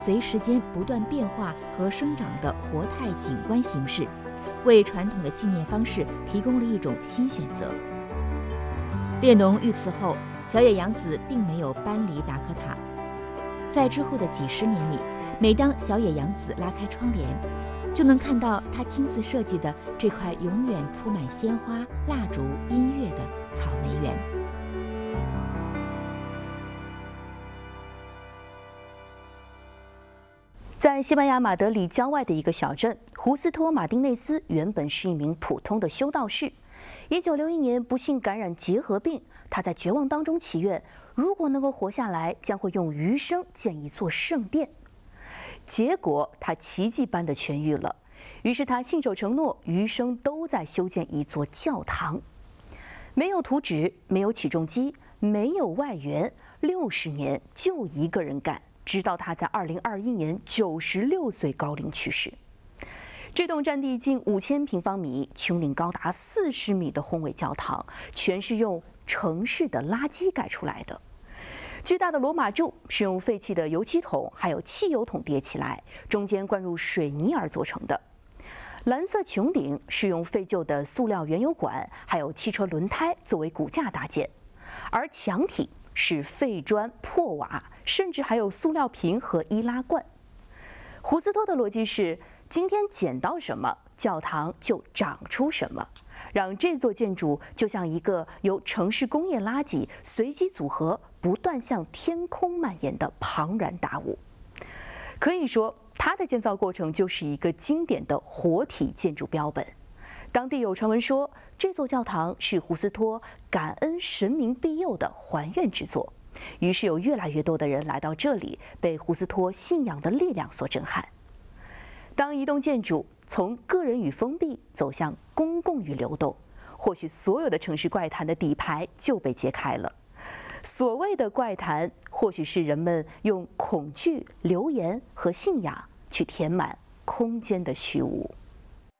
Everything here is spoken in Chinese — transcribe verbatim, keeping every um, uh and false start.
随时间不断变化和生长的活态景观形式，为传统的纪念方式提供了一种新选择。列侬遇刺后，小野洋子并没有搬离达科塔。在之后的几十年里，每当小野洋子拉开窗帘，就能看到她亲自设计的这块永远铺满鲜花、蜡烛、音乐的草莓园。 在西班牙马德里郊外的一个小镇，胡斯托·马丁内斯原本是一名普通的修道士。一九六一年，不幸感染结核病，他在绝望当中祈愿，如果能够活下来，将会用余生建一座圣殿。结果他奇迹般的痊愈了，于是他信守承诺，余生都在修建一座教堂。没有图纸，没有起重机，没有外援，六十年就一个人干。直到他在二零二一年九十六岁高龄去世。这栋占地近五千平方米、穹顶高达四十米的宏伟教堂，全是用城市的垃圾盖出来的。巨大的罗马柱是用废弃的油漆桶还有汽油桶叠起来，中间灌入水泥而做成的。蓝色穹顶是用废旧的塑料原油管还有汽车轮胎作为骨架搭建，而墙体是废砖、破瓦，甚至还有塑料瓶和易拉罐。胡斯托的逻辑是：今天捡到什么，教堂就长出什么，让这座建筑就像一个由城市工业垃圾随机组合、不断向天空蔓延的庞然大物。可以说，它的建造过程就是一个经典的活体建筑标本。当地有传闻说，这座教堂是胡斯托感恩神明庇佑的还愿之作，于是有越来越多的人来到这里，被胡斯托信仰的力量所震撼。当一栋建筑从个人与封闭走向公共与流动，或许所有的城市怪谈的底牌就被揭开了。所谓的怪谈，或许是人们用恐惧、流言和信仰去填满空间的虚无。